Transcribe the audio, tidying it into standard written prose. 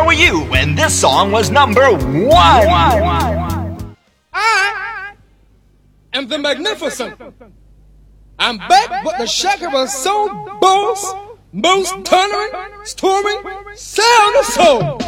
were you when this song was number one? I am the magnificent. I'm back with the Shakira Soul Boss, most thundering, storming sound of soul.